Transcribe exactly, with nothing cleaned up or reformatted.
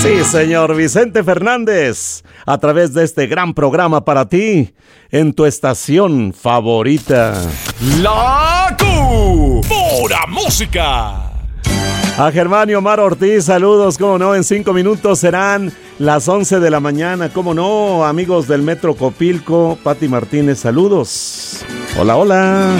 Sí, señor Vicente Fernández, a través de este gran programa para ti, en tu estación favorita. La Q, pura música. A Germán y Omar Ortiz, saludos, cómo no, en cinco minutos serán las once de la mañana, cómo no, amigos del Metro Copilco, Pati Martínez, saludos. Hola, hola.